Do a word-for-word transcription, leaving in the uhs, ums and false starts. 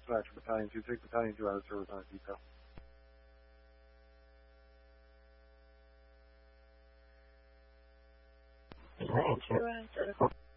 dispatch for Battalion two. Take Battalion two out of service on a detail. Battalion two out of service.